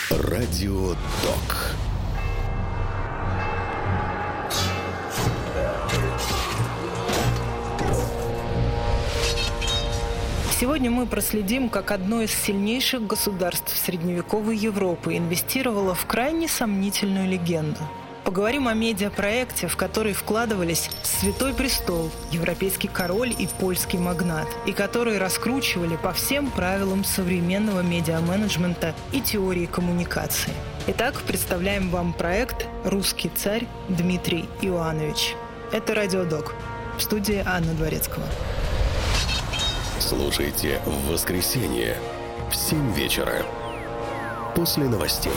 Радиодок. Сегодня мы проследим, как одно из сильнейших государств средневековой Европы инвестировало в крайне сомнительную легенду. Поговорим о медиапроекте, в который вкладывались Святой Престол, европейский король и польский магнат, и который раскручивали по всем правилам современного медиаменеджмента и теории коммуникации. Итак, представляем вам проект «Русский царь» Дмитрий Иоанович. Это «Радиодок». В студии Анна Дворецкого. Слушайте в воскресенье в 7 вечера после новостей.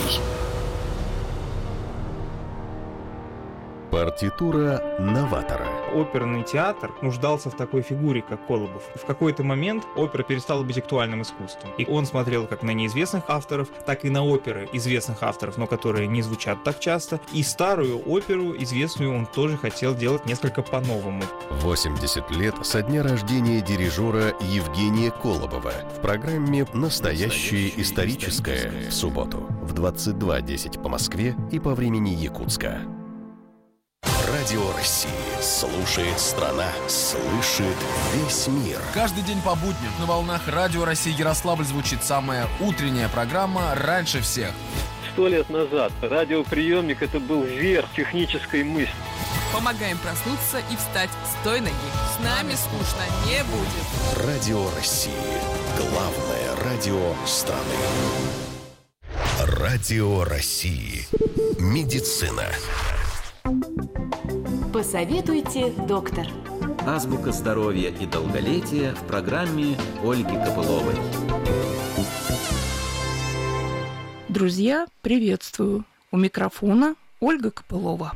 Партитура новатора. Оперный театр нуждался в такой фигуре, как Колобов. В какой-то момент опера перестала быть актуальным искусством. И он смотрел как на неизвестных авторов, так и на оперы известных авторов, но которые не звучат так часто. И старую оперу, известную, он тоже хотел делать несколько по-новому. 80 лет со дня рождения дирижера Евгения Колобова в программе «Настоящее историческое» в субботу в 22:10 по Москве и по времени Якутска. Радио России. Слушает страна, слышит весь мир. Каждый день по будням на волнах Радио России Ярославль звучит самая утренняя программа «Раньше всех». 100 лет назад радиоприемник — это был верх технической мысли. Помогаем проснуться и встать с той ноги. С нами скучно не будет. Радио России. Главное радио страны. Радио России. Медицина. Посоветуйте, доктор. Азбука здоровья и долголетия в программе Ольги Копыловой. Друзья, приветствую. У микрофона Ольга Копылова.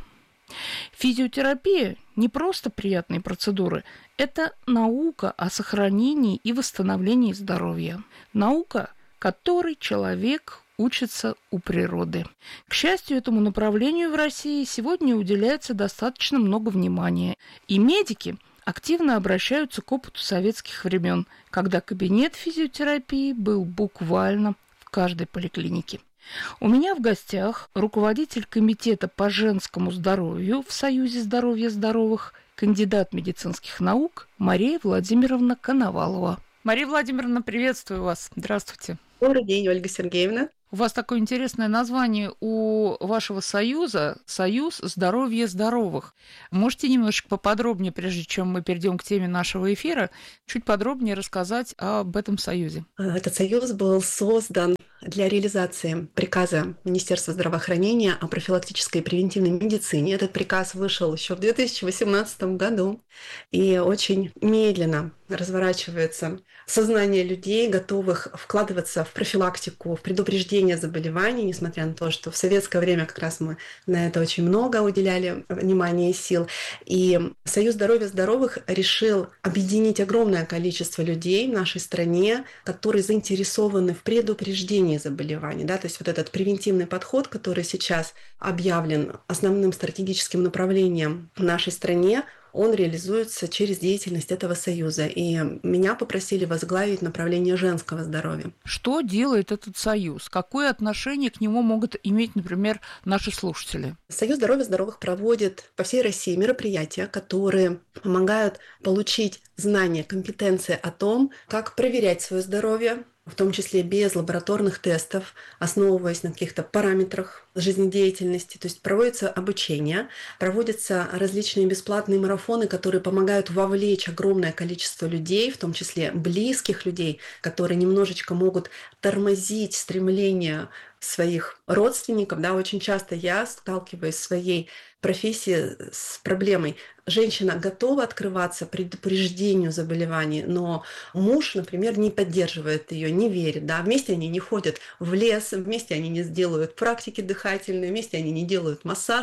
Физиотерапия не просто приятные процедуры. Это наука о сохранении и восстановлении здоровья. Наука, которой человек учится у природы. К счастью, этому направлению в России сегодня уделяется достаточно много внимания. И медики активно обращаются к опыту советских времен, когда кабинет физиотерапии был буквально в каждой поликлинике. У меня в гостях руководитель комитета по женскому здоровью в Союзе здоровья здоровых, кандидат медицинских наук Мария Владимировна Коновалова. Мария Владимировна, приветствую вас. Здравствуйте. Добрый день, Ольга Сергеевна. У вас такое интересное название у вашего союза – «Союз здоровья здоровых». Можете немножечко поподробнее, прежде чем мы перейдем к теме нашего эфира, чуть подробнее рассказать об этом союзе? Этот союз был создан для реализации приказа Министерства здравоохранения о профилактической и превентивной медицине. Этот приказ вышел еще в 2018 году, и очень медленно разворачивается сознание людей, готовых вкладываться в профилактику, в предупреждение заболеваний, несмотря на то, что в советское время как раз мы на это очень много уделяли внимания и сил. И Союз здоровья здоровых решил объединить огромное количество людей в нашей стране, которые заинтересованы в предупреждении заболеваний. Да? То есть вот этот превентивный подход, который сейчас объявлен основным стратегическим направлением в нашей стране, он реализуется через деятельность этого союза. И меня попросили возглавить направление женского здоровья. Что делает этот союз? Какое отношение к нему могут иметь, например, наши слушатели? Союз здоровья здоровых проводит по всей России мероприятия, которые помогают получить знания, компетенции о том, как проверять свое здоровье, в том числе без лабораторных тестов, основываясь на каких-то параметрах жизнедеятельности. То есть проводится обучение, проводятся различные бесплатные марафоны, которые помогают вовлечь огромное количество людей, в том числе близких людей, которые немножечко могут тормозить стремление своих родственников. Да, очень часто я сталкиваюсь в своей профессии с проблемой. Женщина готова открываться предупреждению заболеваний, но муж, например, не поддерживает ее, не верит. Да? Вместе они не ходят в лес, вместе они не сделают практики дыхательные, вместе они не делают массажи.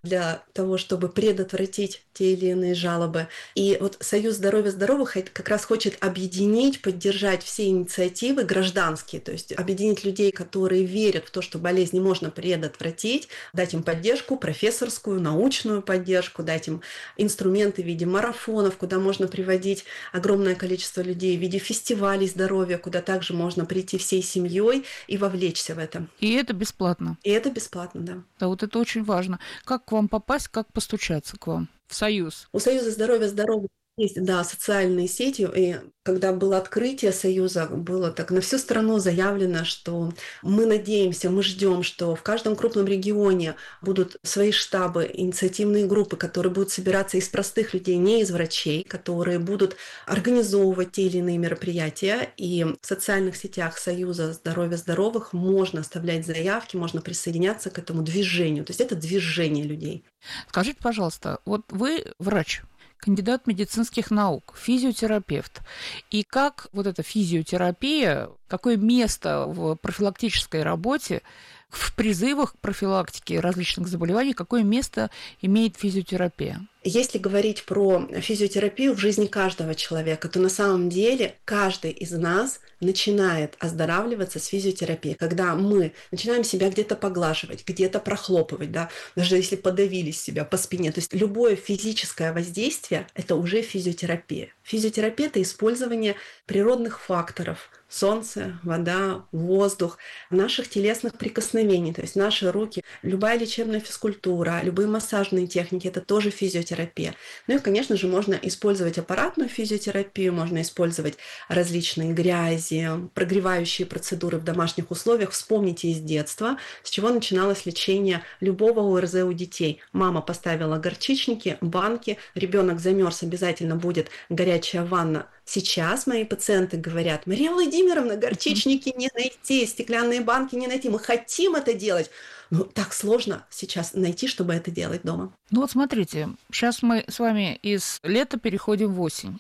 для того, чтобы предотвратить те или иные жалобы. И вот Союз здоровья здоровых как раз хочет объединить, поддержать все инициативы гражданские, то есть объединить людей, которые верят в то, что болезни можно предотвратить, дать им поддержку, профессорскую, научную поддержку, дать им инструменты в виде марафонов, куда можно приводить огромное количество людей, в виде фестивалей здоровья, куда также можно прийти всей семьей и вовлечься в это. И это бесплатно. И это бесплатно, да. Да, вот это очень важно. Как к вам попасть, как постучаться к вам в Союз? У Союза здоровья здоровых есть, да, социальные сети, и когда было открытие Союза, было так на всю страну заявлено, что мы надеемся, мы ждем, что в каждом крупном регионе будут свои штабы, инициативные группы, которые будут собираться из простых людей, не из врачей, которые будут организовывать те или иные мероприятия. И в социальных сетях Союза здоровья здоровых можно оставлять заявки, можно присоединяться к этому движению. То есть это движение людей. Скажите, пожалуйста, вот вы врач, кандидат медицинских наук, физиотерапевт. И как вот эта физиотерапия, какое место в профилактической работе, в призывах к профилактике различных заболеваний, какое место имеет физиотерапия? Если говорить про физиотерапию в жизни каждого человека, то на самом деле каждый из нас начинает оздоравливаться с физиотерапией, когда мы начинаем себя где-то поглаживать, где-то прохлопывать, да, даже если подавили себя по спине. То есть любое физическое воздействие – это уже физиотерапия. Физиотерапия – это использование природных факторов – солнце, вода, воздух, наших телесных прикосновений, то есть наши руки, любая лечебная физкультура, любые массажные техники – это тоже физиотерапия. Ну и, конечно же, можно использовать аппаратную физиотерапию, можно использовать различные грязи, прогревающие процедуры в домашних условиях. Вспомните из детства, с чего начиналось лечение любого ОРЗ у детей. Мама поставила горчичники, банки, ребенок замерз, обязательно будет горячая ванна. Сейчас мои пациенты говорят: Мария Владимировна, горчичники не найти, стеклянные банки не найти. Мы хотим это делать, но так сложно сейчас найти, чтобы это делать дома. Ну вот смотрите, сейчас мы с вами из лета переходим в осень.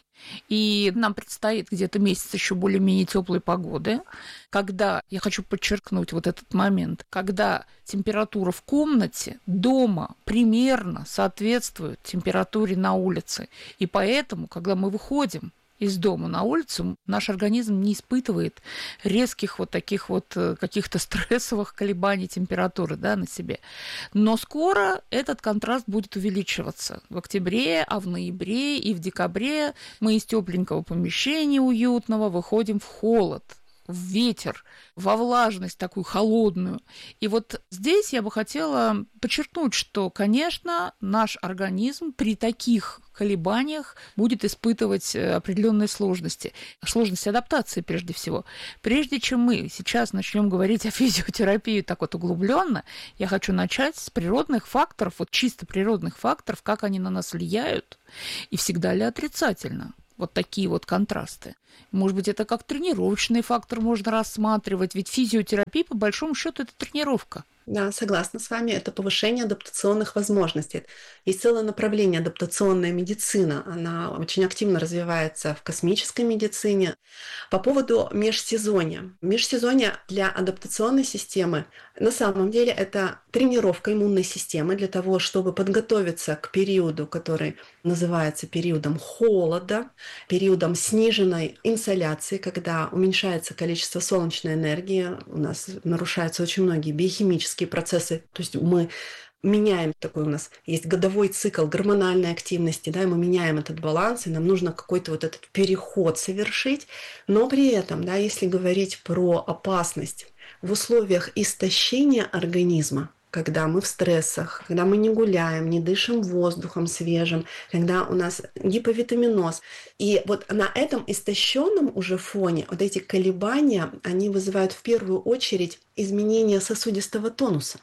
И нам предстоит где-то месяц еще более-менее теплой погоды, когда, я хочу подчеркнуть вот этот момент, когда температура в комнате дома примерно соответствует температуре на улице. И поэтому, когда мы выходим из дома на улицу, наш организм не испытывает резких вот таких вот каких-то стрессовых колебаний температуры, да, на себе. Но скоро этот контраст будет увеличиваться. В октябре, а в ноябре и в декабре мы из тепленького помещения уютного выходим в холод, в ветер, во влажность такую холодную. И вот здесь я бы хотела подчеркнуть, что, конечно, наш организм при таких колебаниях будет испытывать определенные сложности. Сложности адаптации прежде всего. Прежде чем мы сейчас начнем говорить о физиотерапии так вот углубленно, я хочу начать с природных факторов, вот чисто природных факторов, как они на нас влияют и всегда ли отрицательно. Вот такие вот контрасты. Может быть, это как тренировочный фактор можно рассматривать, ведь физиотерапия, по большому счету, это тренировка. Да, согласна с вами, это повышение адаптационных возможностей. Есть целое направление адаптационная медицина, она очень активно развивается в космической медицине. По поводу межсезонья. Межсезонье для адаптационной системы на самом деле это тренировка иммунной системы для того, чтобы подготовиться к периоду, который называется периодом холода, периодом сниженной инсоляции, когда уменьшается количество солнечной энергии, у нас нарушаются очень многие биохимические процессы, то есть мы меняем, такой у нас есть годовой цикл гормональной активности, да, и мы меняем этот баланс, и нам нужно какой-то вот этот переход совершить, но при этом, да, если говорить про опасность в условиях истощения организма, когда мы в стрессах, когда мы не гуляем, не дышим воздухом свежим, когда у нас гиповитаминоз. И вот на этом истощенном уже фоне вот эти колебания, они вызывают в первую очередь изменение сосудистого тонуса.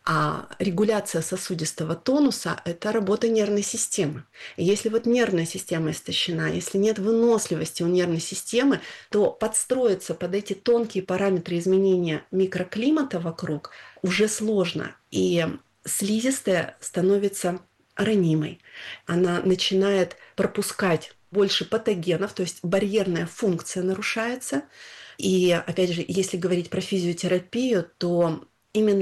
А регуляция сосудистого тонуса – это работа нервной системы. И если вот нервная система истощена, если нет выносливости у нервной системы, то подстроиться под эти тонкие параметры изменения микроклимата вокруг уже сложно. И слизистая становится ранимой. Она начинает пропускать больше патогенов, то есть барьерная функция нарушается. И опять же, если говорить про физиотерапию, то именно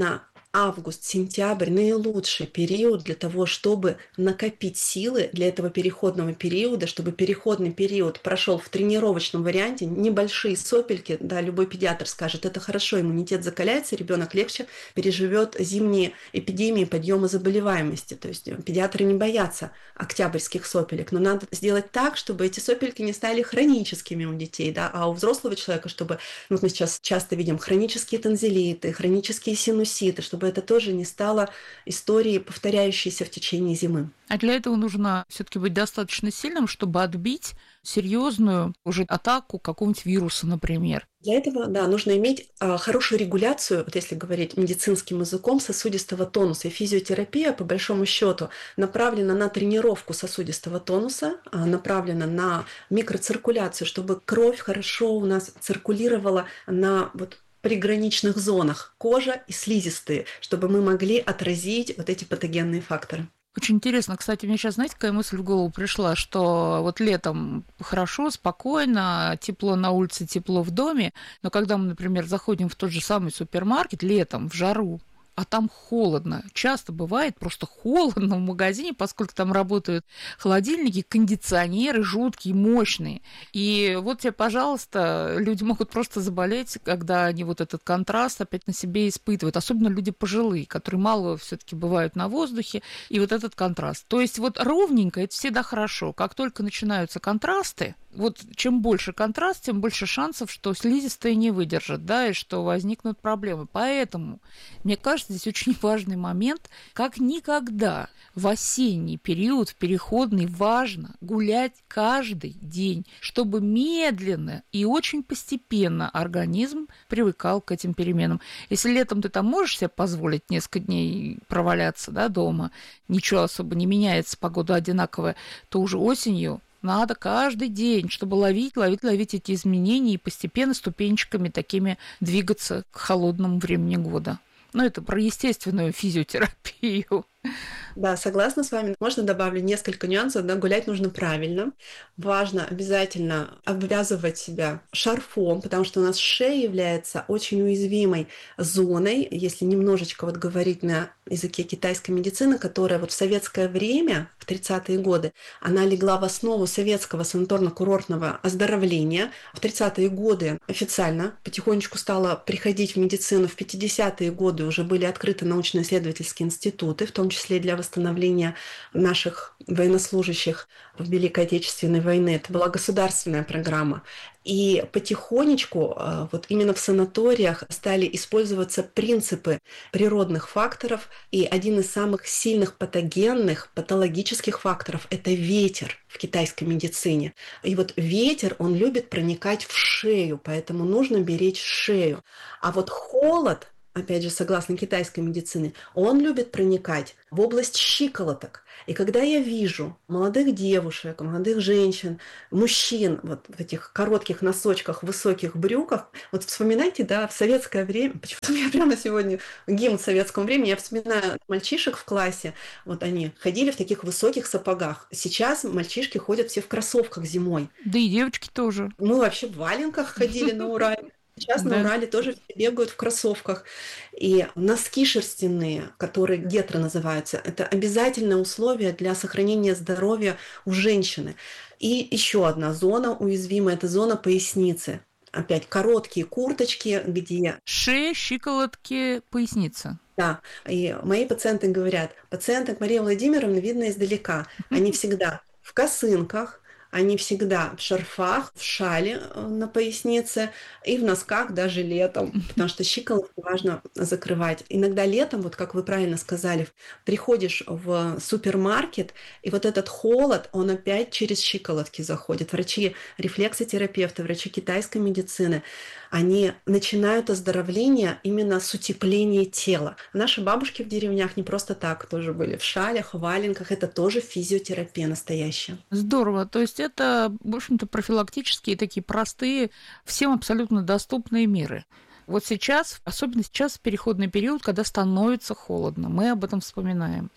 август-сентябрь наилучший период для того, чтобы накопить силы для этого переходного периода, чтобы переходный период прошел в тренировочном варианте, небольшие сопельки, да, любой педиатр скажет, это хорошо, иммунитет закаляется, ребенок легче переживет зимние эпидемии подъема заболеваемости. То есть педиатры не боятся октябрьских сопелек, но надо сделать так, чтобы эти сопельки не стали хроническими у детей, да, а у взрослого человека, чтобы, мы сейчас часто видим хронические танзелиты, хронические синуситы, чтобы это тоже не стало историей, повторяющейся в течение зимы. А для этого нужно все-таки быть достаточно сильным, чтобы отбить серьезную уже атаку какого-нибудь вируса, например. Для этого, да, нужно иметь хорошую регуляцию, вот если говорить медицинским языком, сосудистого тонуса. И физиотерапия, по большому счету, направлена на тренировку сосудистого тонуса, направлена на микроциркуляцию, чтобы кровь хорошо у нас циркулировала на приграничных зонах, кожа и слизистые, чтобы мы могли отразить вот эти патогенные факторы. Очень интересно, кстати, мне сейчас, знаете, какая мысль в голову пришла, что вот летом хорошо, спокойно, тепло на улице, тепло в доме, но когда мы, например, заходим в тот же самый супермаркет летом в жару, а там холодно. Часто бывает просто холодно в магазине, поскольку там работают холодильники, кондиционеры жуткие, мощные. И вот тебе, пожалуйста, люди могут просто заболеть, когда они вот этот контраст опять на себе испытывают. Особенно люди пожилые, которые мало все-таки бывают на воздухе. И вот этот контраст. То есть вот ровненько, это всегда хорошо. Как только начинаются контрасты, вот чем больше контраст, тем больше шансов, что слизистые не выдержат, да, и что возникнут проблемы. Поэтому, мне кажется, здесь очень важный момент, как никогда в осенний период, в переходный, важно гулять каждый день, чтобы медленно и очень постепенно организм привыкал к этим переменам. Если летом ты там можешь себе позволить несколько дней проваляться, да, дома, ничего особо не меняется, погода одинаковая, то уже осенью надо каждый день, чтобы ловить эти изменения и постепенно ступенчиками такими двигаться к холодному времени года. Ну, это про естественную физиотерапию. Да, согласна с вами. Можно добавлю несколько нюансов. Да, гулять нужно правильно. Важно обязательно обвязывать себя шарфом, потому что у нас шея является очень уязвимой зоной, если немножечко говорить на языке китайской медицины, которая в советское время, в 30-е годы, она легла в основу советского санаторно-курортного оздоровления. В 30-е годы официально потихонечку стала приходить в медицину. В 50-е годы уже были открыты научно-исследовательские институты, в том числе для восстановления наших военнослужащих в Великой Отечественной войне. Это была государственная программа. И потихонечку именно в санаториях стали использоваться принципы природных факторов. И один из самых сильных патогенных, патологических факторов – это ветер в китайской медицине. И ветер, он любит проникать в шею, поэтому нужно беречь шею. А холод, опять же, согласно китайской медицине, он любит проникать в область щиколоток. И когда я вижу молодых девушек, молодых женщин, мужчин в этих коротких носочках, высоких брюках, вспоминайте, да, в советское время, почему-то у меня прямо сегодня гимн советского времени, я вспоминаю мальчишек в классе, они ходили в таких высоких сапогах. Сейчас мальчишки ходят все в кроссовках зимой. Да и девочки тоже. Мы вообще в валенках ходили на Урале. Сейчас на Урале тоже бегают в кроссовках. И носки шерстяные, которые гетро называются, это обязательное условие для сохранения здоровья у женщины. И еще одна зона уязвимая – это зона поясницы. Опять короткие курточки, где… Шея, щиколотки, поясница. Да, и мои пациенты говорят, пациенты Марии Владимировны видно издалека. Они всегда в косынках, они всегда в шарфах, в шале на пояснице и в носках даже летом, потому что щиколотки важно закрывать. Иногда летом, как вы правильно сказали, приходишь в супермаркет, и этот холод, он опять через щиколотки заходит. Врачи-рефлексотерапевты, врачи китайской медицины, они начинают оздоровление именно с утепления тела. Наши бабушки в деревнях не просто так тоже были в шалях, в валенках. Это тоже физиотерапия настоящая. Здорово. То есть это, в общем-то, профилактические, такие простые, всем абсолютно доступные меры. Вот сейчас, особенно сейчас, переходный период, когда становится холодно, мы об этом вспоминаем.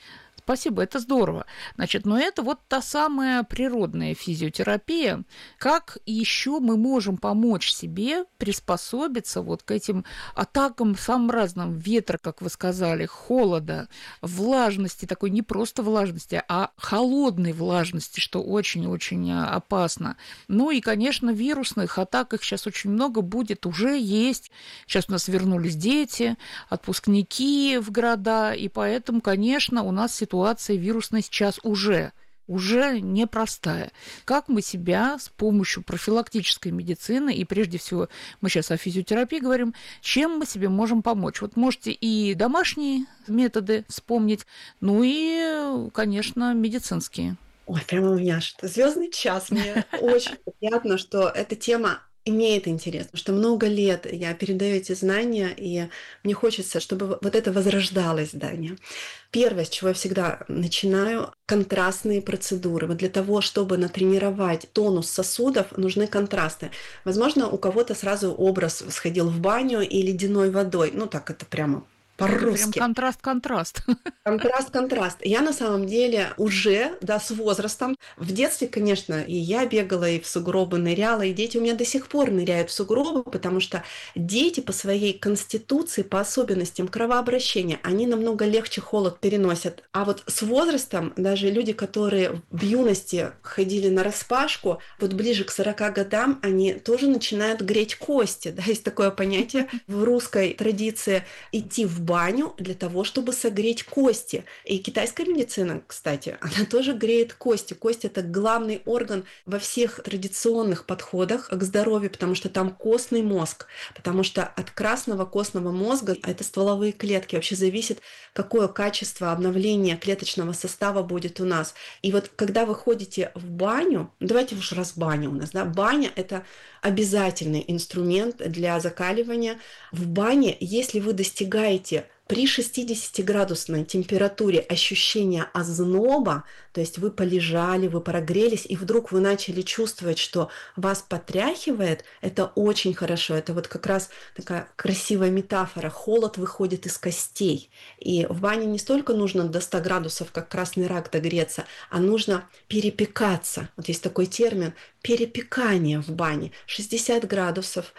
Спасибо, это здорово. Значит, но это вот та самая природная физиотерапия. Как еще мы можем помочь себе приспособиться вот к этим атакам самым разным: ветра, как вы сказали, холода, влажности, такой не просто влажности, а холодной влажности, что очень-очень опасно. Ну и, конечно, вирусных атак, их сейчас очень много будет, уже есть. Сейчас у нас вернулись дети, отпускники в города, и поэтому, конечно, у нас ситуация вирусная сейчас уже непростая. Как мы себя с помощью профилактической медицины, и прежде всего мы сейчас о физиотерапии говорим, чем мы себе можем помочь? Вот можете и домашние методы вспомнить, ну и, конечно, медицинские. Ой, прямо у меня звездный час. Мне очень приятно, что эта тема имеет интерес, потому что много лет я передаю эти знания, и мне хочется, чтобы вот это возрождалось, Даня. Первое, с чего я всегда начинаю, контрастные процедуры. Вот для того, чтобы натренировать тонус сосудов, нужны контрасты. Возможно, у кого-то сразу образ сходил в баню и ледяной водой. Ну так это прямо по-русски. Прям контраст. Контраст. Я на самом деле уже, с возрастом, в детстве, конечно, и я бегала, и в сугробы ныряла, и дети у меня до сих пор ныряют в сугробы, потому что дети по своей конституции, по особенностям кровообращения, они намного легче холод переносят. А вот с возрастом даже люди, которые в юности ходили нараспашку, вот ближе к 40 годам, они тоже начинают греть кости. Да, есть такое понятие в русской традиции идти в баню для того, чтобы согреть кости. И китайская медицина, кстати, она тоже греет кости. Кость — это главный орган во всех традиционных подходах к здоровью, потому что там костный мозг, потому что от красного костного мозга, это стволовые клетки, вообще зависит, какое качество обновления клеточного состава будет у нас. И вот когда вы ходите в баню, давайте уж раз баня у нас, да, баня — это обязательный инструмент для закаливания. В бане, если вы достигаете при 60-градусной температуре ощущения озноба, то есть вы полежали, вы прогрелись, и вдруг вы начали чувствовать, что вас потряхивает, это очень хорошо. Это вот как раз такая красивая метафора. Холод выходит из костей. И в бане не столько нужно до 100 градусов, как красный рак, догреться, а нужно перепекаться. Вот есть такой термин — перепекание в бане. 60 градусов,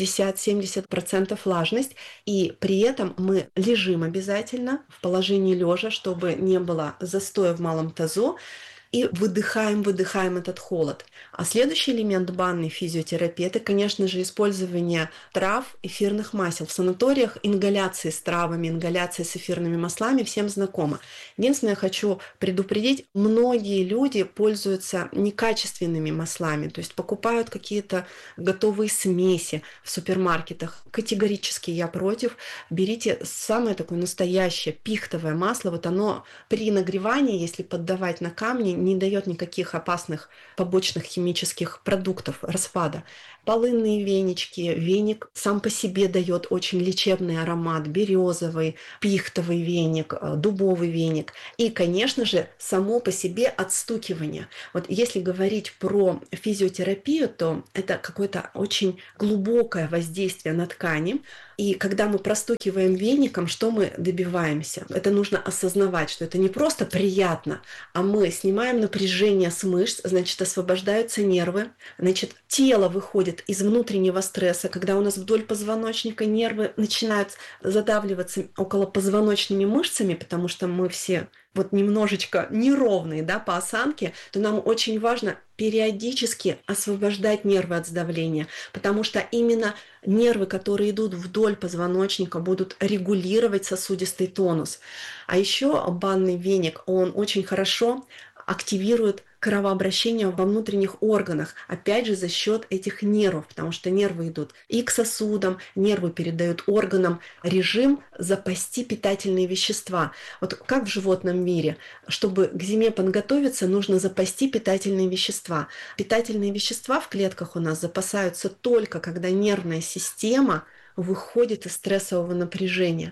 60-70% влажность, и при этом мы лежим обязательно в положении лежа, чтобы не было застоя в малом тазу, и выдыхаем этот холод. А следующий элемент банной физиотерапии — это, конечно же, использование трав, эфирных масел. В санаториях ингаляции с травами, ингаляции с эфирными маслами всем знакомо. Единственное, я хочу предупредить, многие люди пользуются некачественными маслами, то есть покупают какие-то готовые смеси в супермаркетах. Категорически я против. Берите самое такое настоящее пихтовое масло. Вот оно при нагревании, если поддавать на камни, не дает никаких опасных побочных химических продуктов, распада. Полынные венички, веник сам по себе дает очень лечебный аромат, березовый, пихтовый веник, дубовый веник. И, конечно же, само по себе отстукивание. Вот если говорить про физиотерапию, то это какое-то очень глубокое воздействие на ткани. И когда мы простукиваем веником, что мы добиваемся? Это нужно осознавать, что это не просто приятно, а мы снимаем напряжение с мышц, значит, освобождаются нервы, значит, тело выходит из внутреннего стресса, когда у нас вдоль позвоночника нервы начинают задавливаться околопозвоночными мышцами, потому что мы все вот немножечко неровные, да, по осанке, то нам очень важно периодически освобождать нервы от сдавления, потому что именно нервы, которые идут вдоль позвоночника, будут регулировать сосудистый тонус. А еще банный веник, он очень хорошо активирует кровообращение во внутренних органах, опять же за счет этих нервов, потому что нервы идут и к сосудам, нервы передают органам режим запасти питательные вещества. Вот как в животном мире, чтобы к зиме подготовиться, нужно запасти питательные вещества. Питательные вещества в клетках у нас запасаются только, когда нервная система выходит из стрессового напряжения.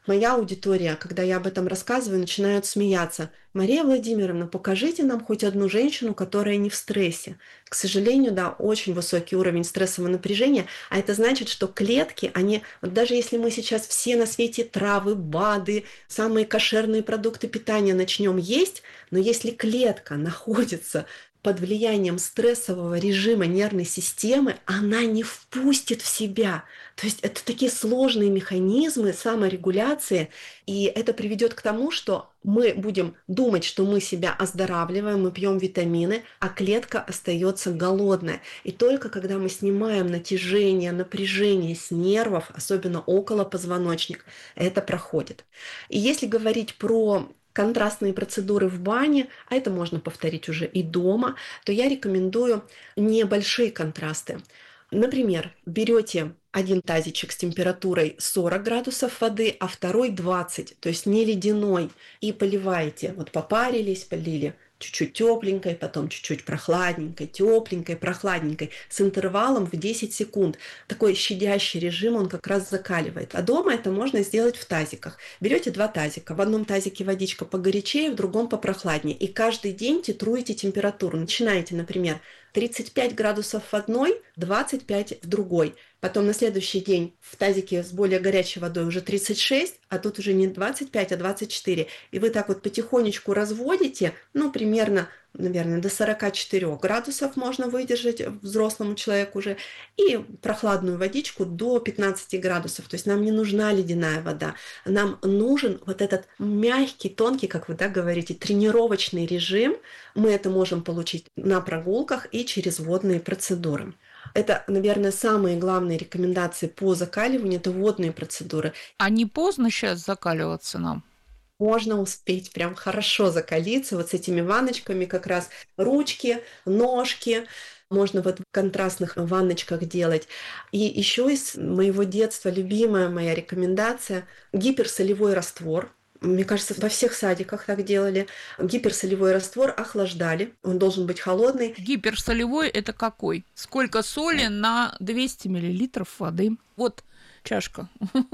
Моя аудитория, когда я об этом рассказываю, начинают смеяться. Мария Владимировна, покажите нам хоть одну женщину, которая не в стрессе. К сожалению, да, очень высокий уровень стрессового напряжения, а это значит, что клетки, они, вот даже если мы сейчас все на свете травы, БАДы, самые кошерные продукты питания начнем есть, но если клетка находится под влиянием стрессового режима нервной системы, она не впустит в себя. То есть это такие сложные механизмы саморегуляции, и это приведет к тому, что мы будем думать, что мы себя оздоравливаем, мы пьем витамины, а клетка остается голодная. И только когда мы снимаем натяжение, напряжение с нервов, особенно около позвоночника, это проходит. И если говорить про контрастные процедуры в бане, а это можно повторить уже и дома, то я рекомендую небольшие контрасты. Например, берете один тазичек с температурой 40 градусов воды, а второй 20, то есть не ледяной, и поливаете. Вот попарились, полили чуть-чуть тепленькой, потом чуть-чуть прохладненькой, тепленькой, прохладненькой, с интервалом в 10 секунд. Такой щадящий режим, он как раз закаливает. А дома это можно сделать в тазиках. Берете 2 тазика, в одном тазике водичка погорячее, в другом попрохладнее. И каждый день титруете температуру. Начинаете, например, 35 градусов в одной, 25 в другой. Потом на следующий день в тазике с более горячей водой уже 36, а тут уже не 25, а 24. И вы так вот потихонечку разводите, примерно, наверное, до 44 градусов можно выдержать взрослому человеку уже, и прохладную водичку до 15 градусов. То есть нам не нужна ледяная вода, нам нужен вот этот мягкий, тонкий, как вы говорите, тренировочный режим. Мы это можем получить на прогулках и через водные процедуры. Это, наверное, самые главные рекомендации по закаливанию – это водные процедуры. А не поздно сейчас закаливаться нам? Можно успеть прям хорошо закалиться вот с этими ванночками, как раз ручки, ножки. Можно вот в контрастных ванночках делать. И еще из моего детства любимая моя рекомендация – гиперсолевой раствор. Мне кажется, во всех садиках так делали. Гиперсолевой раствор охлаждали. Он должен быть холодный. Гиперсолевой – это какой? Сколько соли на 200 миллилитров воды? Вот чашка.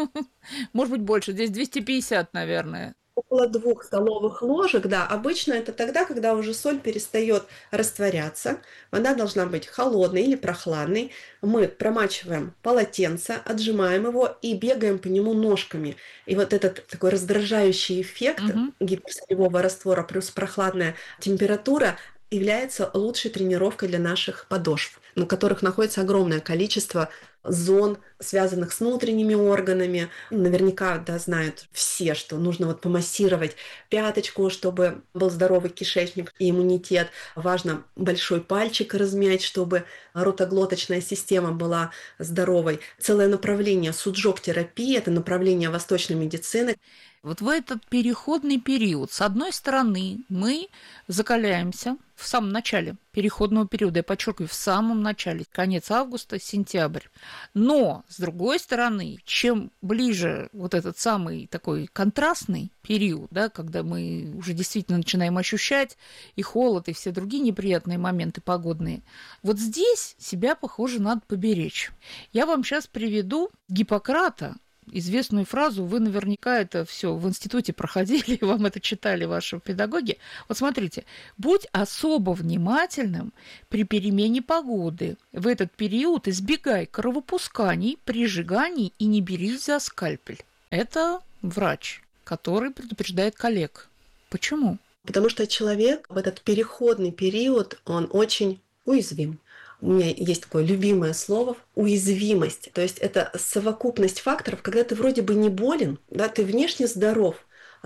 Может быть, больше. Здесь 250, наверное. Около 2 столовых ложек, да. Обычно это тогда, когда уже соль перестает растворяться. Вода должна быть холодной или прохладной. Мы промачиваем полотенце, отжимаем его и бегаем по нему ножками. И вот этот такой раздражающий эффект гиперсолевого раствора плюс прохладная температура является лучшей тренировкой для наших подошв, на которых находится огромное количество зон, связанных с внутренними органами. Наверняка знают все, что нужно вот помассировать пяточку, чтобы был здоровый кишечник и иммунитет. Важно большой пальчик размять, чтобы ротоглоточная система была здоровой. Целое направление суджок-терапии – это направление восточной медицины. Вот в этот переходный период, с одной стороны, мы закаляемся в самом начале переходного периода, я подчеркиваю, в самом начале, конец августа, сентябрь. Но, с другой стороны, чем ближе вот этот самый такой контрастный период, когда мы уже действительно начинаем ощущать и холод, и все другие неприятные моменты погодные, вот здесь себя, похоже, надо поберечь. Я вам сейчас приведу Гиппократа, известную фразу, вы наверняка это все в институте проходили, вам это читали ваши педагоги. Вот смотрите, будь особо внимательным при перемене погоды. В этот период избегай кровопусканий, прижиганий и не берись за скальпель. Это врач, который предупреждает коллег. Почему? Потому что человек в этот переходный период, он очень уязвим. У меня есть такое любимое слово – уязвимость. То есть это совокупность факторов, когда ты вроде бы не болен, ты внешне здоров,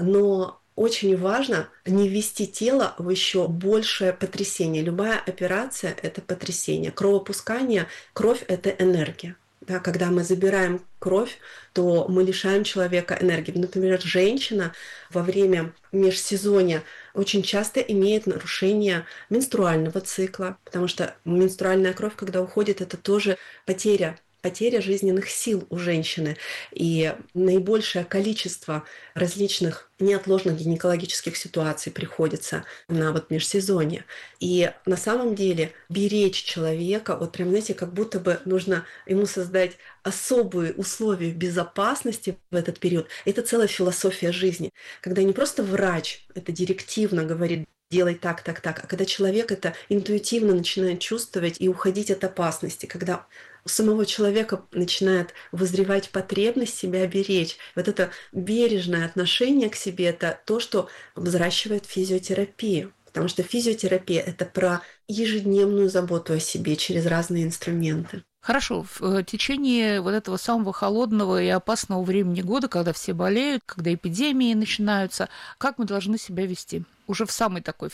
но очень важно не ввести тело в еще большее потрясение. Любая операция – это потрясение. Кровопускание, кровь – это энергия. Когда мы забираем кровь, то мы лишаем человека энергии. Например, женщина во время межсезонья очень часто имеет нарушение менструального цикла, потому что менструальная кровь, когда уходит, это тоже потеря потеря жизненных сил у женщины и наибольшее количество различных неотложных гинекологических ситуаций приходится на межсезонье. И на самом деле беречь человека, прям, знаете, как будто бы нужно ему создать особые условия безопасности в этот период. Это целая философия жизни, когда не просто врач это директивно говорит, делай так, так, так, а когда человек это интуитивно начинает чувствовать и уходить от опасности, когда у самого человека начинает вызревать потребность себя беречь. Это бережное отношение к себе — это то, что взращивает физиотерапию. Потому что физиотерапия — это про ежедневную заботу о себе через разные инструменты. Хорошо, в течение этого самого холодного и опасного времени года, когда все болеют, когда эпидемии начинаются, как мы должны себя вести? Уже в самый такой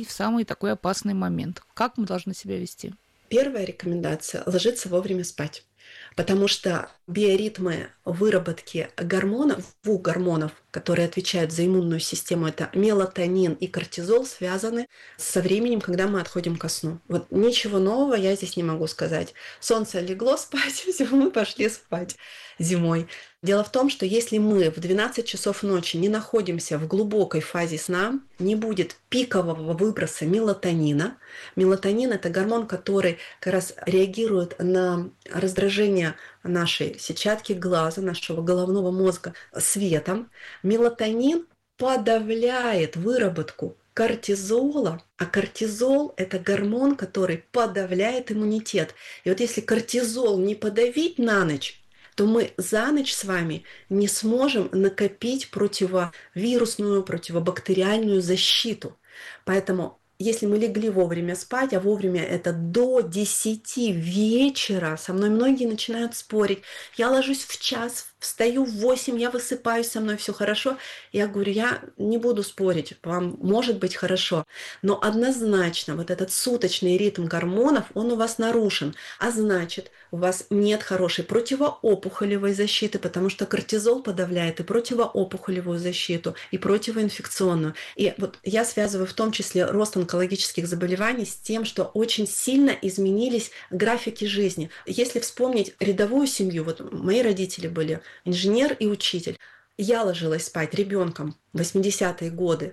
опасный момент. Как мы должны себя вести? Первая рекомендация — ложиться вовремя спать. Потому что биоритмы выработки двух гормонов, которые отвечают за иммунную систему, это мелатонин и кортизол, связаны со временем, когда мы отходим ко сну. Ничего нового я здесь не могу сказать. Солнце легло спать, все, мы пошли спать зимой. Дело в том, что если мы в 12 часов ночи не находимся в глубокой фазе сна, не будет пикового выброса мелатонина. Мелатонин — это гормон, который как раз реагирует на раздражение нашей сетчатки глаза, нашего головного мозга светом. Мелатонин подавляет выработку кортизола, а кортизол — это гормон, который подавляет иммунитет. И если кортизол не подавить на ночь, то мы за ночь с вами не сможем накопить противовирусную, противобактериальную защиту. Поэтому, если мы легли вовремя спать, а вовремя это до 10 вечера, со мной многие начинают спорить. Я ложусь в час, встаю в 8, я высыпаюсь, со мной все хорошо. Я говорю, я не буду спорить, вам может быть хорошо. Но однозначно этот суточный ритм гормонов, он у вас нарушен. А значит, у вас нет хорошей противоопухолевой защиты, потому что кортизол подавляет и противоопухолевую защиту, и противоинфекционную. И я связываю в том числе рост онкологических заболеваний с тем, что очень сильно изменились графики жизни. Если вспомнить рядовую семью, мои родители были инженер и учитель. Я ложилась спать ребенком в 80-е годы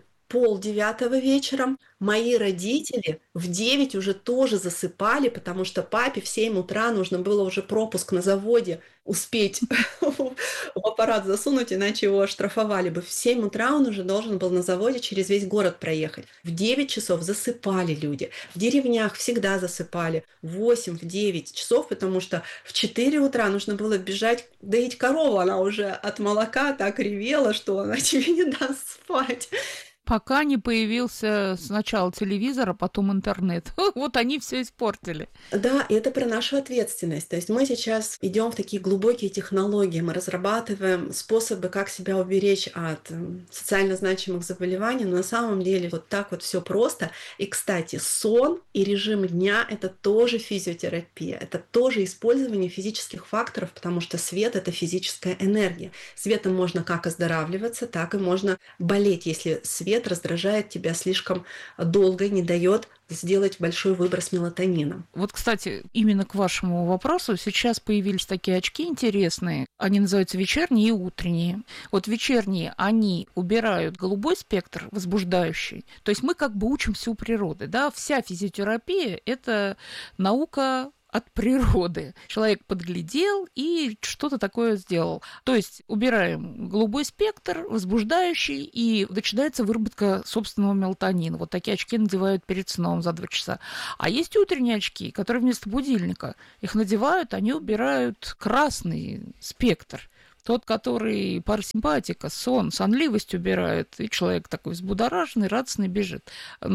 8:30 вечером. Мои родители в 9 уже тоже засыпали, потому что папе в 7 утра нужно было уже пропуск на заводе успеть в аппарат засунуть, иначе его оштрафовали бы. В 7 утра он уже должен был на заводе через весь город проехать. В 9 часов засыпали люди. В деревнях всегда засыпали в 8, в 9 часов, потому что в 4 утра нужно было бежать доить корову. Она уже от молока так ревела, что она тебе не даст спать. Пока не появился сначала телевизор, а потом интернет. Они все испортили. Да, и это про нашу ответственность. То есть мы сейчас идем в такие глубокие технологии, мы разрабатываем способы, как себя уберечь от социально значимых заболеваний, но на самом деле так все просто. И, кстати, сон и режим дня — это тоже физиотерапия, это тоже использование физических факторов, потому что свет — это физическая энергия. Светом можно как оздоравливаться, так и можно болеть, если свет раздражает тебя слишком долго и не дает сделать большой выброс мелатонина. Кстати, именно к вашему вопросу сейчас появились такие очки интересные. Они называются вечерние и утренние. Вечерние, они убирают голубой спектр возбуждающий. То есть мы учимся у природы. Да? Вся физиотерапия — это наука от природы. Человек подглядел и что-то такое сделал. То есть убираем голубой спектр, возбуждающий, и начинается выработка собственного мелатонина. Такие очки надевают перед сном за 2 часа. А есть утренние очки, которые вместо будильника. Их надевают, они убирают красный спектр. Тот, который парасимпатика, сон, сонливость убирает, и человек такой взбудораженный, радостный бежит.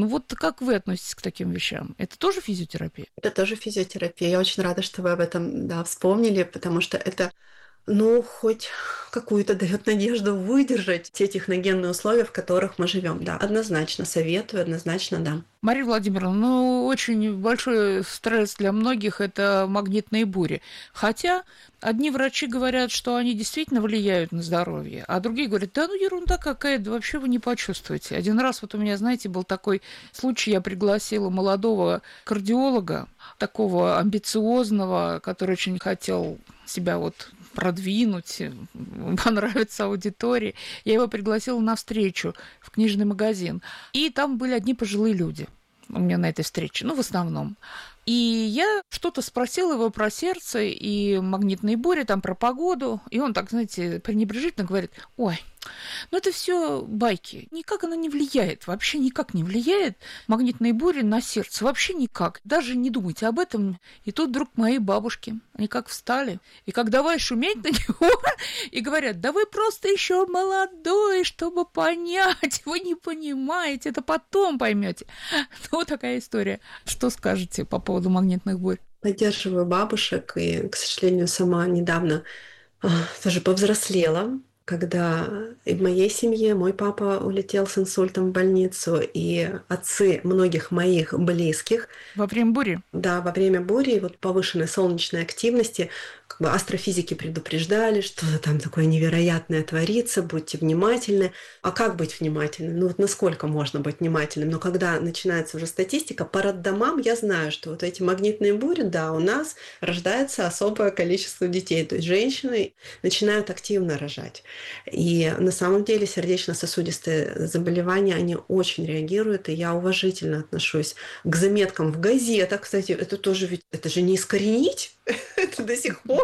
Как вы относитесь к таким вещам? Это тоже физиотерапия? Это тоже физиотерапия. Я очень рада, что вы об этом вспомнили, потому что это хоть какую-то дает надежду выдержать те техногенные условия, в которых мы живем. Да, однозначно советую, однозначно да. Мария Владимировна, очень большой стресс для многих – это магнитные бури. Хотя одни врачи говорят, что они действительно влияют на здоровье, а другие говорят, да ерунда какая, да вообще вы не почувствуете. Один раз у меня, знаете, был такой случай, я пригласила молодого кардиолога, такого амбициозного, который очень хотел себя продвинуть, понравиться аудитории. Я его пригласила на встречу в книжный магазин. И там были одни пожилые люди у меня на этой встрече, в основном. И я что-то спросила его про сердце и магнитные бури, там про погоду. И он так, знаете, пренебрежительно говорит, ой, это все байки. Никак она не влияет, вообще никак не влияет магнитные бури на сердце, вообще никак. Даже не думайте об этом. И тут вдруг мои бабушки, они как встали, и как давай шуметь на него, и говорят, да вы просто еще молодой, чтобы понять, вы не понимаете, это потом поймете. Такая история. Что скажете по поводу магнитных бурь? Поддерживаю бабушек, и, к сожалению, сама недавно тоже повзрослела, когда и в моей семье мой папа улетел с инсультом в больницу, и отцы многих моих близких. Во время бури? Да, во время бури, повышенной солнечной активности, астрофизики предупреждали, что там такое невероятное творится, будьте внимательны. А как быть внимательным? Насколько можно быть внимательным? Но когда начинается уже статистика, по роддомам я знаю, что эти магнитные бури, да, у нас рождается особое количество детей. То есть женщины начинают активно рожать. И на самом деле сердечно-сосудистые заболевания, они очень реагируют, и я уважительно отношусь к заметкам в газетах. Кстати, это тоже ведь, это же не искоренить, это до сих пор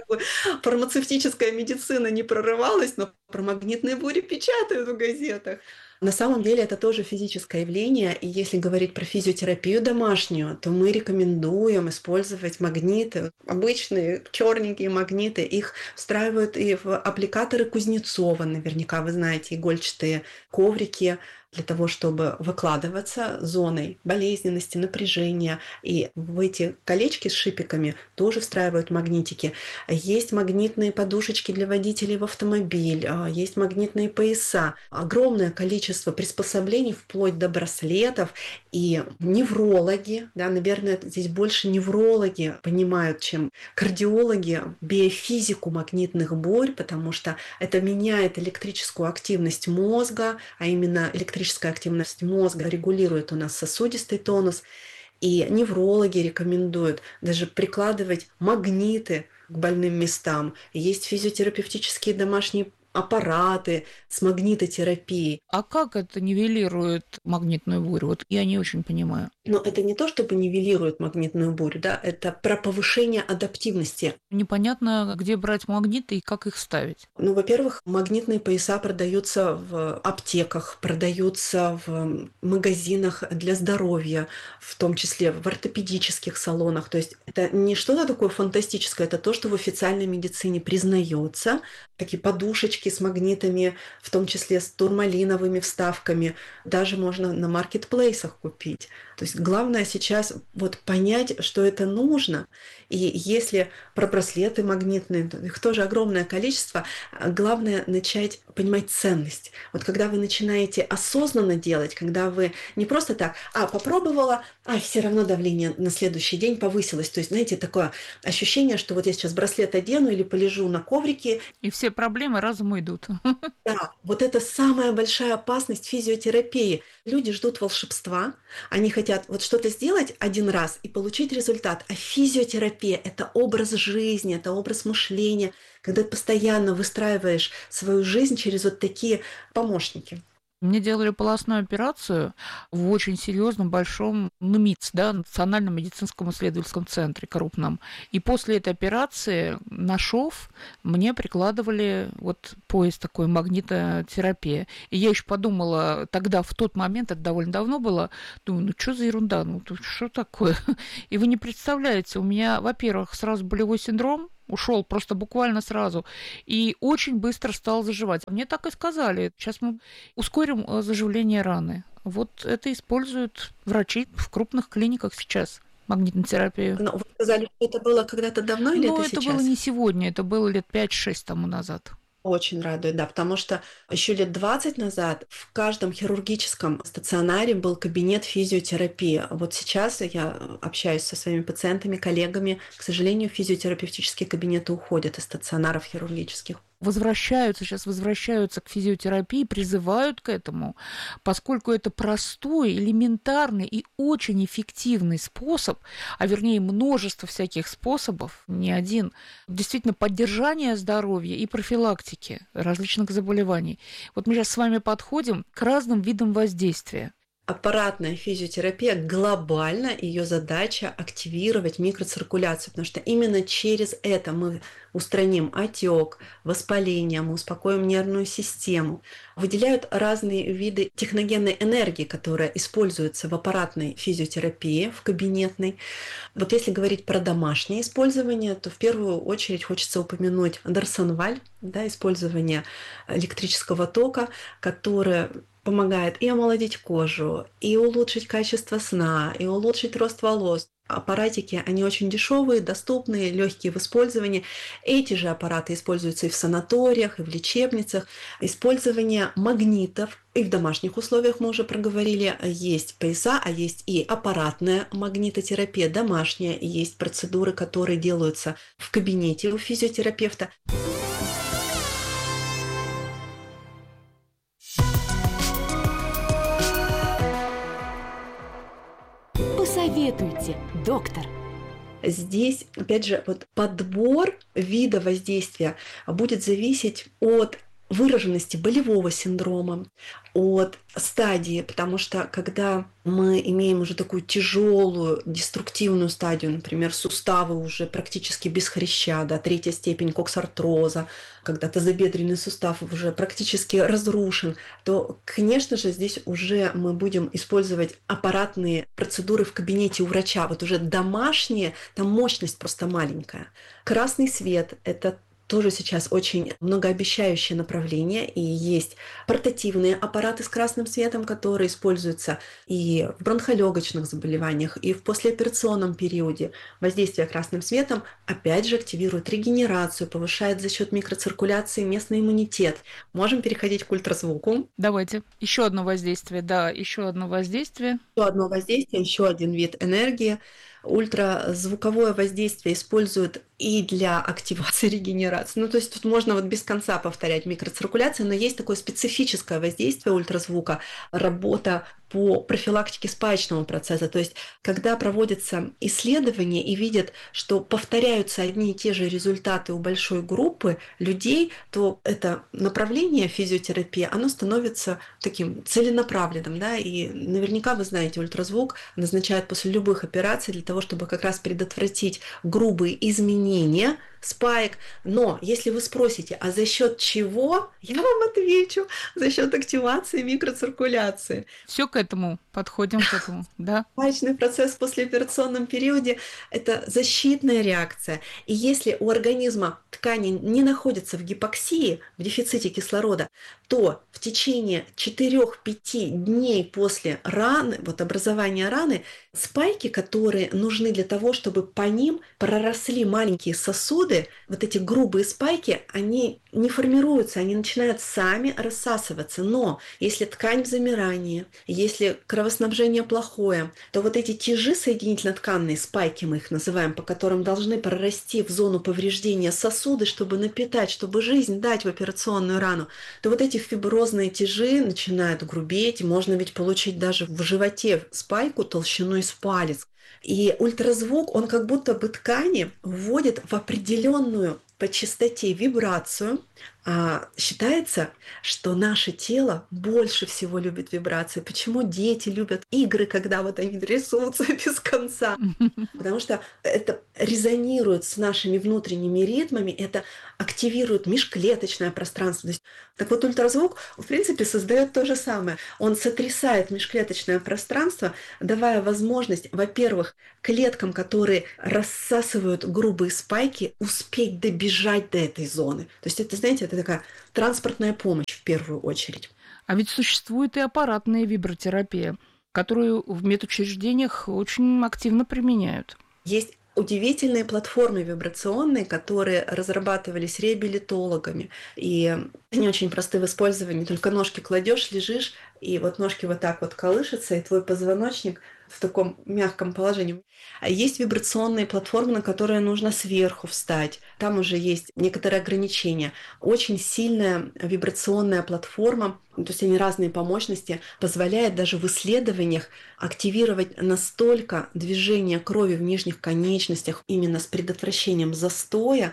фармацевтическая медицина не прорывалась, но про магнитные бури печатают в газетах. На самом деле это тоже физическое явление, и если говорить про физиотерапию домашнюю, то мы рекомендуем использовать магниты, обычные черненькие магниты, их встраивают и в аппликаторы Кузнецова, наверняка вы знаете, игольчатые коврики, для того, чтобы выкладываться зоной болезненности, напряжения. И в эти колечки с шипиками тоже встраивают магнитики. Есть магнитные подушечки для водителей в автомобиль, есть магнитные пояса. Огромное количество приспособлений, вплоть до браслетов. И неврологи, наверное, здесь больше неврологи понимают, чем кардиологи, биофизику магнитных бурь, потому что это меняет электрическую активность мозга, а именно электрическая активность мозга регулирует у нас сосудистый тонус. И неврологи рекомендуют даже прикладывать магниты к больным местам. Есть физиотерапевтические домашние аппараты с магнитотерапией. А как это нивелирует магнитную бурю? Я не очень понимаю. Но это не то, чтобы нивелирует магнитную бурю, это про повышение адаптивности. Непонятно, где брать магниты и как их ставить. Во-первых, магнитные пояса продаются в аптеках, продаются в магазинах для здоровья, в том числе в ортопедических салонах. То есть это не что-то такое фантастическое, это то, что в официальной медицине признается. Такие подушечки с магнитами, в том числе с турмалиновыми вставками, даже можно на маркетплейсах купить. То есть главное сейчас понять, что это нужно. И если про браслеты магнитные, их тоже огромное количество, главное начать понимать ценность. Когда вы начинаете осознанно делать, когда вы не просто так, попробовала, все равно давление на следующий день повысилось. То есть, знаете, такое ощущение, что я сейчас браслет одену или полежу на коврике. И все проблемы разом уйдут. Да, это самая большая опасность физиотерапии. Люди ждут волшебства, они хотят что-то сделать один раз и получить результат. А физиотерапия – это образ жизни, это образ мышления, когда ты постоянно выстраиваешь свою жизнь через такие помощники. Мне делали полостную операцию в очень серьезном большом НМИЦ, Национальном медицинском исследовательском центре крупном. И после этой операции на шов мне прикладывали пояс такой, магнитотерапия. И я еще подумала тогда, в тот момент, это довольно давно было, думаю, что за ерунда, что такое? И вы не представляете, у меня, во-первых, сразу болевой синдром, ушел просто буквально сразу, и очень быстро стал заживать. Мне так и сказали, сейчас мы ускорим заживление раны. Это используют врачи в крупных клиниках сейчас. магнитную терапию? Но вы сказали, что это было когда-то давно или это сейчас? Это было не сегодня, это было лет 5-6 тому назад. Очень радует, да, потому что еще лет 20 назад в каждом хирургическом стационаре был кабинет физиотерапии. Вот сейчас я общаюсь со своими пациентами, коллегами. К сожалению, физиотерапевтические кабинеты уходят из стационаров хирургических. Сейчас возвращаются к физиотерапии, призывают к этому, поскольку это простой, элементарный и очень эффективный способ, а вернее множество всяких способов, не один, действительно поддержания здоровья и профилактики различных заболеваний. Вот мы сейчас с вами подходим к разным видам воздействия. Аппаратная физиотерапия глобально, ее задача активировать микроциркуляцию, потому что именно через это мы устраним отек, воспаление, мы успокоим нервную систему. Выделяют разные виды техногенной энергии, которая используется в аппаратной физиотерапии, в кабинетной. Вот если говорить про домашнее использование, то в первую очередь хочется упомянуть Дарсонваль, да, использование электрического тока, которое помогает и омолодить кожу, и улучшить качество сна, и улучшить рост волос. Аппаратики, они очень дешевые, доступные, легкие в использовании. Эти же аппараты используются и в санаториях, и в лечебницах. Использование магнитов и в домашних условиях, мы уже проговорили, есть пояса, а есть и аппаратная магнитотерапия домашняя, и есть процедуры, которые делаются в кабинете у физиотерапевта. Посоветуйте, доктор. Здесь, опять же, вот подбор вида воздействия будет зависеть от выраженности болевого синдрома, от стадии, потому что когда мы имеем уже такую тяжелую деструктивную стадию, например, суставы уже практически без хряща, да, 3-я степень коксартроза, когда тазобедренный сустав уже практически разрушен, то, конечно же, здесь уже мы будем использовать аппаратные процедуры в кабинете у врача. Вот уже домашние, там мощность просто маленькая. Красный свет – это тоже сейчас очень многообещающее направление, и есть портативные аппараты с красным светом, которые используются и в бронхолегочных заболеваниях, и в послеоперационном периоде. Воздействие красным светом опять же активирует регенерацию, повышает за счет микроциркуляции местный иммунитет. Можем переходить к ультразвуку. Давайте. Еще одно воздействие. Да, еще одно воздействие. Еще один вид энергии. Ультразвуковое воздействие используют и для активации регенерации. То есть тут можно вот без конца повторять микроциркуляцию, но есть такое специфическое воздействие ультразвука, работа по профилактике спаечного процесса. То есть когда проводятся исследования и видят, что повторяются одни и те же результаты у большой группы людей, то это направление физиотерапии, оно становится таким целенаправленным. Да? И наверняка вы знаете, ультразвук назначают после любых операций для того, чтобы как раз предотвратить грубые изменения спаек. Но если вы спросите, а за счет чего, я вам отвечу: за счет активации микроциркуляции. Все к этому, подходим к этому, да? Спаечный процесс в послеоперационном периоде – это защитная реакция. И если у организма ткани не находятся в гипоксии, в дефиците кислорода, то в течение 4-5 дней после раны, вот образования раны, спайки, которые нужны для того, чтобы по ним проросли маленькие сосуды, вот эти грубые спайки, они не формируются, они начинают сами рассасываться. Но если ткань в замирании, если кровоснабжение плохое, то вот эти тяжи соединительно-тканные, спайки мы их называем, по которым должны прорасти в зону повреждения сосуды, чтобы напитать, чтобы жизнь дать в операционную рану, то вот эти фиброзные тяжи начинают грубеть, можно ведь получить даже в животе спайку толщиной с палец. И ультразвук, он как будто бы ткани вводит в определенную по частоте вибрацию. Считается, что наше тело больше всего любит вибрации. Почему дети любят игры, когда вот они трясутся без конца? Потому что это резонирует с нашими внутренними ритмами, это активирует межклеточное пространство. Так вот, ультразвук, в принципе, создает то же самое. Он сотрясает межклеточное пространство, давая возможность, во-первых, клеткам, которые рассасывают грубые спайки, успеть добежать до этой зоны. То есть это, знаете, это такая транспортная помощь в первую очередь. А ведь существует и аппаратная вибротерапия. которую в медучреждениях очень активно применяют. Есть удивительные платформы вибрационные, которые разрабатывались реабилитологами. И они очень просты в использовании. Только ножки кладешь, лежишь, и вот ножки вот так вот колышутся, и твой позвоночник в таком мягком положении. А есть вибрационные платформы, на которые нужно сверху встать. Там уже есть некоторые ограничения. Очень сильная вибрационная платформа, то есть они разные по мощности, позволяет даже в исследованиях активировать настолько движение крови в нижних конечностях именно с предотвращением застоя,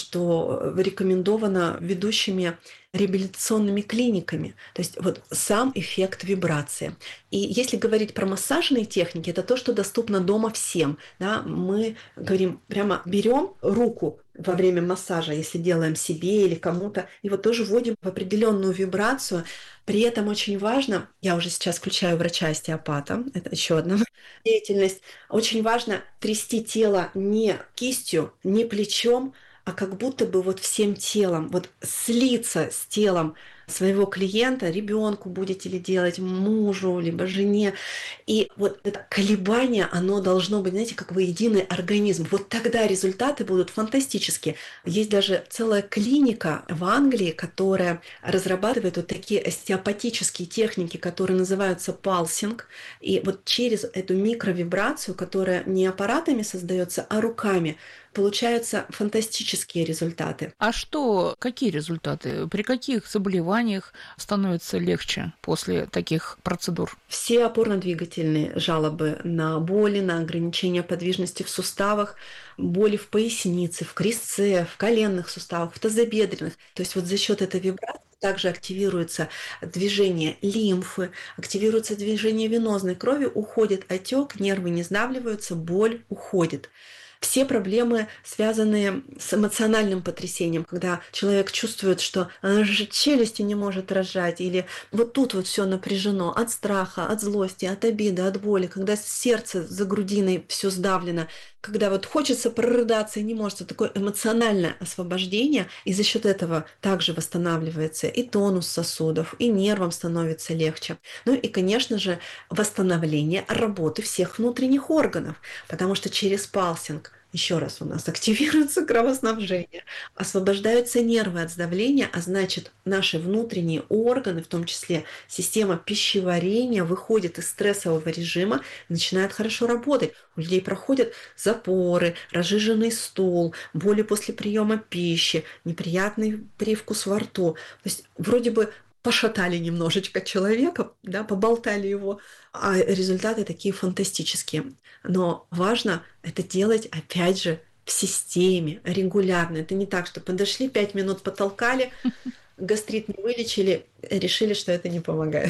что рекомендовано ведущими реабилитационными клиниками. То есть вот сам эффект вибрации. И если говорить про массажные техники, это то, что доступно дома всем. Да? Мы говорим, прямо берем руку во время массажа, если делаем себе или кому-то, и вот тоже вводим в определенную вибрацию. При этом очень важно, я уже сейчас включаю врача-остеопата, это еще одна деятельность, очень важно трясти тело не кистью, не плечом, а как будто бы вот всем телом, вот слиться с телом своего клиента, ребенку будете ли делать, мужу, либо жене. И вот это колебание, оно должно быть, знаете, как единый организм. Вот тогда результаты будут фантастические. Есть даже целая клиника в Англии, которая разрабатывает вот такие остеопатические техники, которые называются палсинг. И вот через эту микровибрацию, которая не аппаратами создается, а руками, получаются фантастические результаты. А что, какие результаты? При каких заболеваниях становится легче после таких процедур? Все опорно-двигательные жалобы на боли, на ограничение подвижности в суставах, боли в пояснице, в крестце, в коленных суставах, в тазобедренных. То есть вот за счет этой вибрации также активируется движение лимфы, активируется движение венозной крови, уходит отек, нервы не сдавливаются, боль уходит. Все проблемы, связанные с эмоциональным потрясением, когда человек чувствует, что челюстью не может разжать, или вот тут вот все напряжено от страха, от злости, от обиды, от боли, когда сердце за грудиной все сдавлено, когда вот хочется прорыдаться и не может, это такое эмоциональное освобождение, и за счет этого также восстанавливается и тонус сосудов, и нервам становится легче. Ну и, конечно же, восстановление работы всех внутренних органов, потому что через палсинг еще раз у нас активируется кровоснабжение, освобождаются нервы от сдавления, а значит, наши внутренние органы, в том числе система пищеварения, выходит из стрессового режима и начинает хорошо работать. У людей проходят запоры, разжиженный стул, боли после приема пищи, неприятный привкус во рту. То есть вроде бы пошатали немножечко человека, да, поболтали его, а результаты такие фантастические. Но важно это делать, опять же, в системе, регулярно. Это не так, что подошли, 5 минут потолкали, гастрит не вылечили, решили, что это не помогает.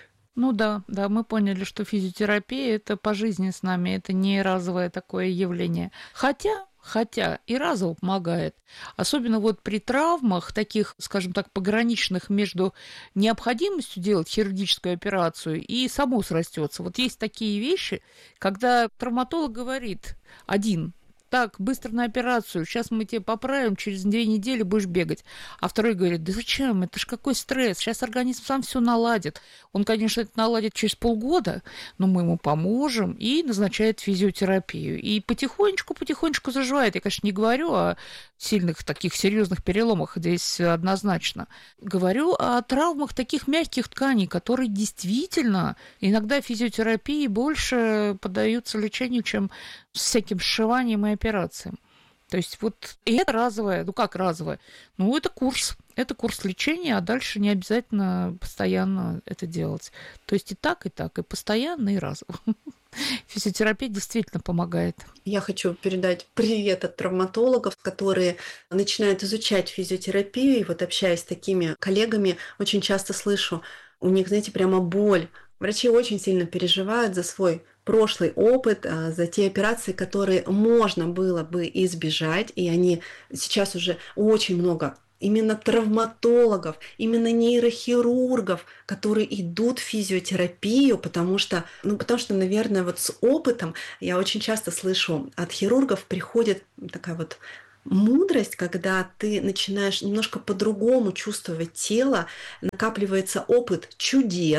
Ну да, мы поняли, что физиотерапия – это по жизни с нами, это не разовое такое явление. Хотя и разово помогает. Особенно вот при травмах, таких, скажем так, пограничных между необходимостью делать хирургическую операцию и само срастется. Вот есть такие вещи, когда травматолог говорит один: так, быстро на операцию, сейчас мы тебе поправим, через 2 недели будешь бегать. А второй говорит: да зачем, это ж какой стресс, сейчас организм сам все наладит. Он, конечно, это наладит через полгода, но мы ему поможем, и назначает физиотерапию. И потихонечку заживает. Я, конечно, не говорю о сильных таких серьезных переломах, здесь однозначно. Говорю о травмах таких мягких тканей, которые действительно иногда физиотерапии больше поддаются лечению, чем с всяким сшиванием и операциям. То есть вот и это разовое, как разовое? Это курс лечения, а дальше не обязательно постоянно это делать. То есть и так, и постоянно, и разово. Физиотерапия действительно помогает. Я хочу передать привет от травматологов, которые начинают изучать физиотерапию. И вот общаясь с такими коллегами, очень часто слышу, у них, знаете, прямо боль. Врачи очень сильно переживают за свой прошлый опыт, за те операции, которые можно было бы избежать. И они сейчас уже очень много именно травматологов, именно нейрохирургов, которые идут в физиотерапию, потому что, наверное, вот с опытом я очень часто слышу, от хирургов приходит такая вот мудрость, когда ты начинаешь немножко по-другому чувствовать тело, накапливается опыт чудес,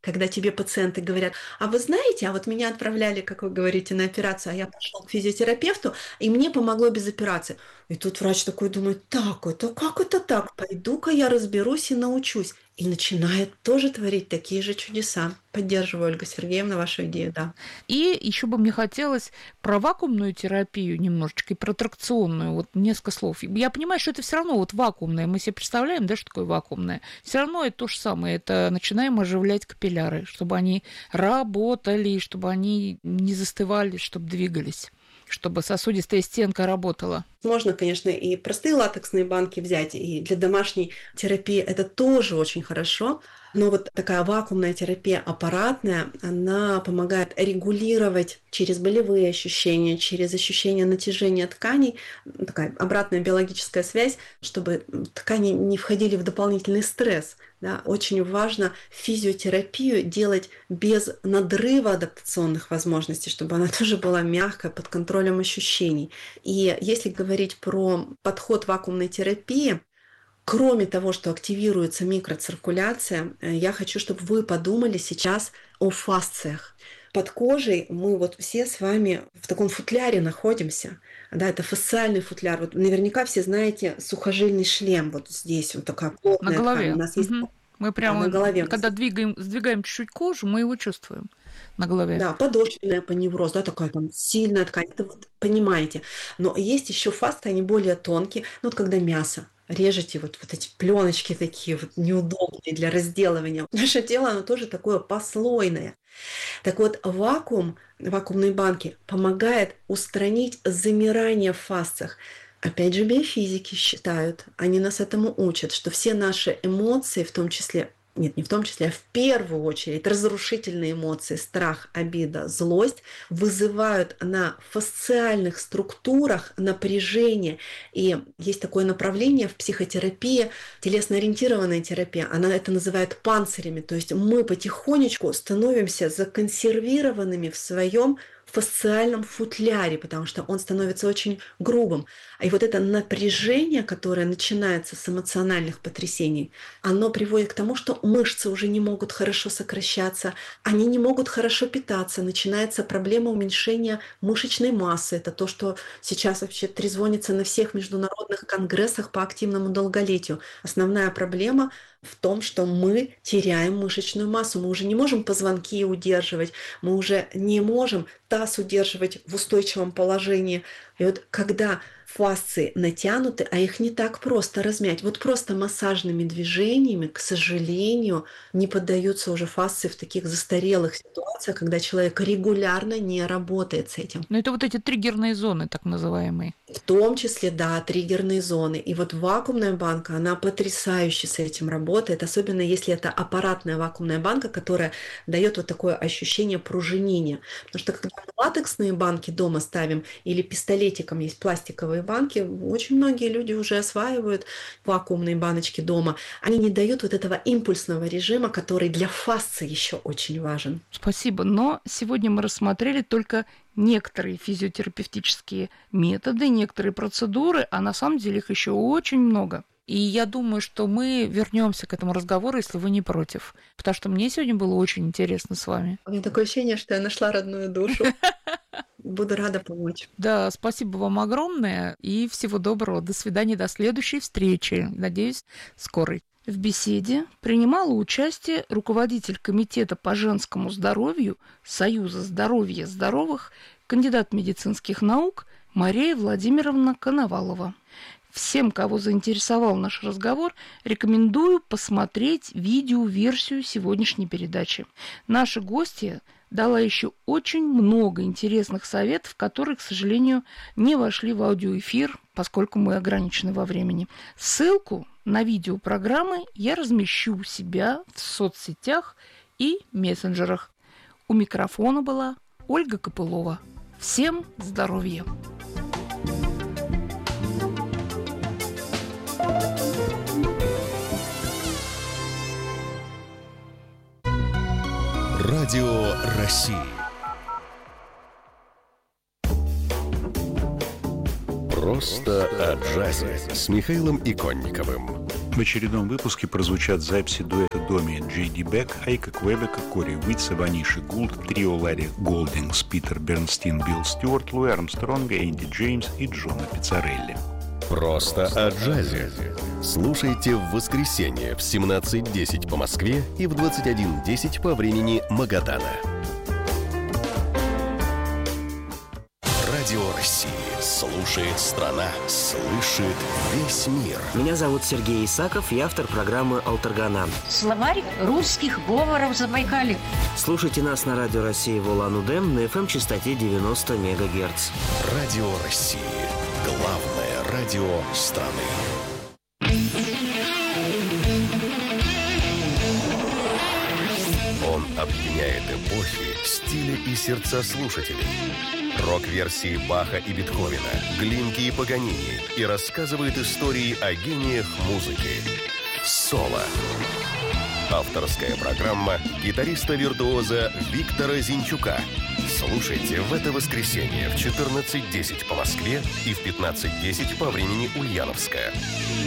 когда тебе пациенты говорят: а вы знаете, а вот меня отправляли, как вы говорите, на операцию, а я пошел к физиотерапевту, и мне помогло без операции. И тут врач такой думает: так, это как это так? Пойду-ка я разберусь и научусь. И начинает тоже творить такие же чудеса. Поддерживаю, Ольга Сергеевна, вашу идею, да. И еще бы мне хотелось про вакуумную терапию немножечко и про тракционную. Вот несколько слов. Я понимаю, что это все равно вот вакуумное. Мы себе представляем, да, что такое вакуумное. Все равно это то же самое. Это начинаем оживлять капилляры, чтобы они работали, чтобы они не застывали, чтобы двигались, чтобы сосудистая стенка работала. Можно, конечно, и простые латексные банки взять, и для домашней терапии это тоже очень хорошо. Но вот такая вакуумная терапия аппаратная, она помогает регулировать через болевые ощущения, через ощущение натяжения тканей, такая обратная биологическая связь, чтобы ткани не входили в дополнительный стресс. Да. Очень важно физиотерапию делать без надрыва адаптационных возможностей, чтобы она тоже была мягкая, под контролем ощущений. И если говорить про подход вакуумной терапии, кроме того, что активируется микроциркуляция, я хочу, чтобы вы подумали сейчас о фасциях. Под кожей мы вот все с вами в таком футляре находимся. Да, это фасциальный футляр. Вот наверняка все знаете сухожильный шлем. Вот здесь вот такая плотная на голове. ткань. У нас есть... Мы прямо, на голове. Когда сдвигаем чуть-чуть кожу, мы его чувствуем на голове. Да, подошвенная поневроз, да, такая там сильная ткань, это вот понимаете. Но есть еще фасции, они более тонкие. Ну, вот когда мясо режете, вот эти пленочки такие вот неудобные для разделывания. Наше тело, оно тоже такое послойное. Так вот, вакуумные банки помогает устранить замирание в фасциях. Опять же, биофизики считают, они нас этому учат, что все наши эмоции, в том числе, нет, не в том числе, а в первую очередь разрушительные эмоции, страх, обида, злость, вызывают на фасциальных структурах напряжение. И есть такое направление в психотерапии, телесно-ориентированная терапия, она это называет панцирями, то есть мы потихонечку становимся законсервированными в своем фасциальном футляре, потому что он становится очень грубым. И вот это напряжение, которое начинается с эмоциональных потрясений, оно приводит к тому, что мышцы уже не могут хорошо сокращаться, они не могут хорошо питаться, начинается проблема уменьшения мышечной массы. Это то, что сейчас вообще трезвонится на всех международных конгрессах по активному долголетию. Основная проблема в том, что мы теряем мышечную массу, мы уже не можем позвонки удерживать, мы уже не можем таз удерживать в устойчивом положении. И вот когда фасции натянуты, а их не так просто размять. Вот просто массажными движениями, к сожалению, не поддаются уже фасции в таких застарелых ситуациях, когда человек регулярно не работает с этим. Но это вот эти триггерные зоны, так называемые. В том числе, да, триггерные зоны. И вот вакуумная банка, она потрясающе с этим работает, особенно если это аппаратная вакуумная банка, которая дает вот такое ощущение пружинения. Потому что когда мы латексные банки дома ставим или пистолетиком, есть пластиковые банки, очень многие люди уже осваивают вакуумные баночки дома. Они не дают вот этого импульсного режима, который для фасции еще очень важен. Спасибо. Но сегодня мы рассмотрели только некоторые физиотерапевтические методы, некоторые процедуры, а на самом деле их еще очень много. И я думаю, что мы вернемся к этому разговору, если вы не против. Потому что мне сегодня было очень интересно с вами. У меня такое ощущение, что я нашла родную душу. Буду рада помочь. Да, спасибо вам огромное и всего доброго. До свидания, до следующей встречи. Надеюсь, скорой. В беседе принимала участие руководитель комитета по женскому здоровью Союза здоровья здоровых, кандидат медицинских наук Мария Владимировна Коновалова. Всем, кого заинтересовал наш разговор, рекомендую посмотреть видеоверсию сегодняшней передачи. Наша гостья дала еще очень много интересных советов, которые, к сожалению, не вошли в аудиоэфир, поскольку мы ограничены во времени. Ссылку на видеопрограммы я размещу у себя в соцсетях и мессенджерах. У микрофона была Ольга Копылова. Всем здоровья! Радио России. Просто о джазе с Михаилом Иконниковым. В очередном выпуске прозвучат записи дуэта Доми Джей Ди Бек, Айка Квебека, Кори Уитса, Ваниши Гулд, трио Ларри Голдингс, Питер Бернстин, Билл Стюарт, Луи Армстронга, Энди Джеймс и Джона Пиццарелли. Просто о джазе. Слушайте в воскресенье в 17:10 по Москве и в 21:10 по времени Магадана. Радио России. Слушает страна. Слышит весь мир. Меня зовут Сергей Исаков, я автор программы «Алтаргана». Словарь русских говоров Забайкалья. Слушайте нас на Радио России в Улан-Удэ на FM-частоте 90 МГц. Радио России. Главное радио страны. Он объединяет эпохи, стили и сердца слушателей. Рок-версии Баха и Бетховена, Глинки и Паганини и рассказывает истории о гениях музыки. Соло. Авторская программа гитариста-виртуоза Виктора Зинчука. Слушайте в это воскресенье в 14:10 по Москве и в 15:10 по времени Ульяновска.